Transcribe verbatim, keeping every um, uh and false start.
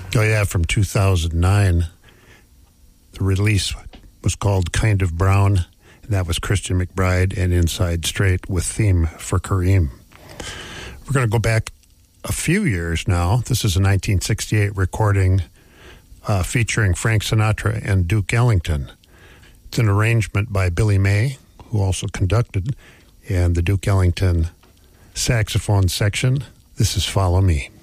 Oh, yeah, from two thousand nine. The release was called Kind of Brown, and that was Christian McBride and Inside Straight with theme for Kareem. We're going to go back a few years now. This is a nineteen sixty-eight recording uh, featuring Frank Sinatra and Duke Ellington. It's an arrangement by Billy May, who also conducted, and the Duke Ellington saxophone section. This is Follow Me.